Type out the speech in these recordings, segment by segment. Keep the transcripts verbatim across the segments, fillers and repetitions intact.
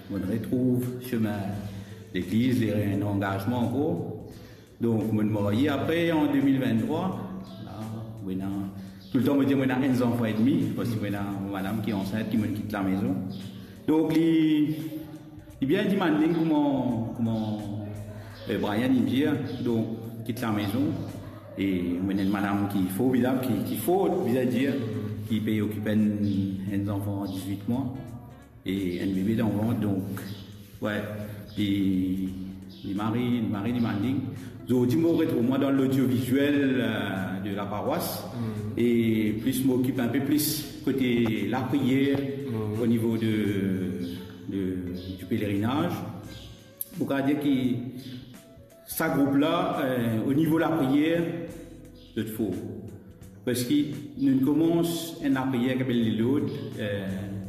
on retrouve chemin l'église, les engagements en gros. Donc, je me suis marié après en deux mille vingt-trois. Là, tout le temps, je me dis que j'ai un enfant et demi, parce que j'ai une madame qui est enceinte qui me quitte la maison. Donc, il est bien dit comment, comment euh, Brian il dit, donc, quitte la maison. Et je suis une madame qui est formidable, qui, qui faut, bien dire, qui peut occuper un, un enfant de dix-huit mois et un bébé d'enfant. Donc, ouais, et les maris, les maris, les mandings. Je me retrouve moi dans l'audiovisuel euh, de la paroisse mmh. et plus m'occupe un peu plus côté la prière mmh. au niveau de, de, du pèlerinage. Pour dire que ça groupe là, euh, au niveau de la prière, c'est faux. Parce que nous commençons la prière qui s'appelle l'autre euh,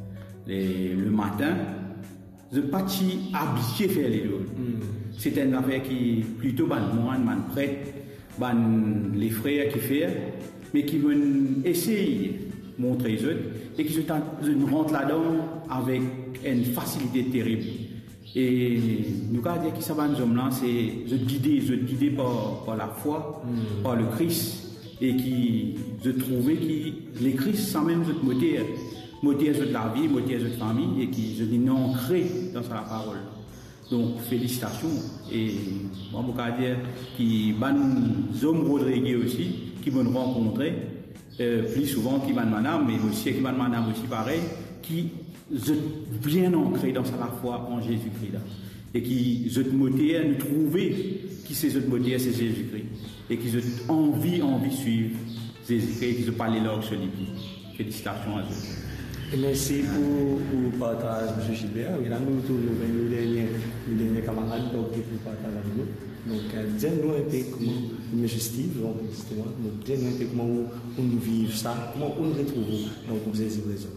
le matin. Je ne suis pas habitué à faire les autres. Mm. C'est une affaire qui est plutôt ban moine, ban prêtre, ban les frères qui font, mais qui veulent essayer de montrer les autres et qui se rentrent là-dedans avec une facilité terrible. Et nous allons dire que ça va nous hommes là, c'est de guider, de guider par, par la foi, mm. par le Christ, et qui je trouvais que les Christ sans même se motiver. Motiver de la vie, motiver de la famille et qui, je dis, non, ancré dans sa parole. Donc, félicitations. Et, moi, je veux dire, qui, ban, Zom Rodriguez aussi, qui vont rencontrer, euh, plus souvent qui ban madame, mais aussi qui ban madame aussi pareil, qui, sont bien ancré dans sa foi en Jésus-Christ, là. Et qui, je motive à nous trouver qui c'est, je motive, c'est Jésus-Christ. Et qui, ont envie, envie de suivre Jésus-Christ, et qui, je parle leur sur les pieds. Félicitations à eux. Merci pour le partage, M. Gilbert. Oui, là, nous tous le dernier, le dernier camarade donc, qui partage avec nous. Donc, dis-nous un peu comment, M. Steve, donc, justement, donc, dis-nous un peu comment on vit ça, comment on retrouve dans le conseil de raison.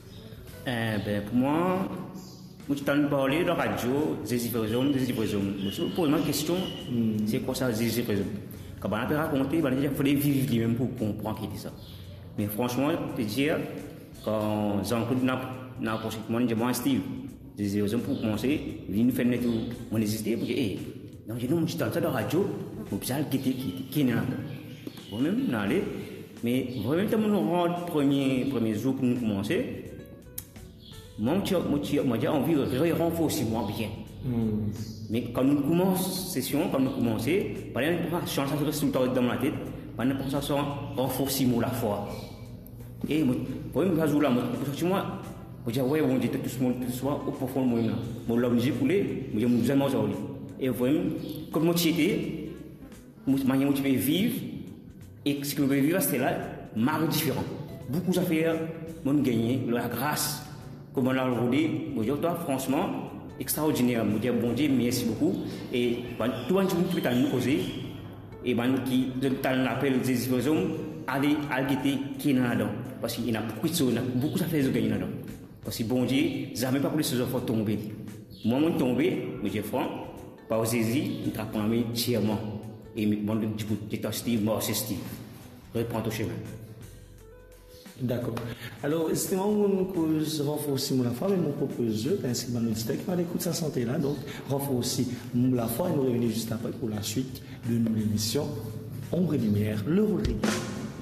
Eh ben, pour moi, moi, je t'en parlais de la radio, des livraisons, des livraisons. Pour ma question, mm. c'est quoi ça, des livraisons? Quand on a raconté, il fallait vivre lui-même pour comprendre qui était ça. Mais franchement, je te dire, quand Jean-Claude n'a pas moi, je dis, Steve, des raisons pour commencer, il nous fait tout, on hésité, parce que, eh, donc, je dis, je t'entends dans la radio, au final, qui était, qui est là. Moi-même, on allait, mais vraiment, quand on rentre, premier, premier jour pour nous commencer, moi, j'ai envie de renforcer moi bien. Mm. Mais quand nous commençons session, quand nous commençons, par exemple, change de résultat dans ma tête, par exemple, ça soit renforcer la foi. Et moi, pour moi, je moi, je dis, ouais, on dit tout ce monde, tout soit au profond, moi, moi, là, j'ai coulé, moi, j'ai jamais aujourd'hui. Et vraiment, comme moi, j'étais, moi, je vais vivre, et ce que je vais vivre, c'était là, marre différent. Beaucoup d'affaires, moi, gagné, la grâce, comme on l'a rodé, moi, je toi, franchement, extraordinaire. Moi, je dis, bon Dieu, merci beaucoup. Et, tout le monde qui peut nous causer, et, qui, de l'appel des hommes, aller à guetter qui est là-dedans. Parce qu'il y a beaucoup de choses, beaucoup d'affaires à gagner là-dedans. Parce que bon Dieu, jamais pas pour les choses tomber. Moi, je suis tombé, mais j'ai franc, par aux saisies, je trappe en main tièrement. Et je dis, je suis Steve, moi, c'est Steve. Reprends ton chemin. D'accord. Alors, c'était mon cause renforcer la foi, mais mon propose, ainsi que mon auditeur qui m'a écouté sa santé là, donc renforcer la foi et nous revenir juste après pour la suite de l'émission Ombre et Lumière, le Rodriguez.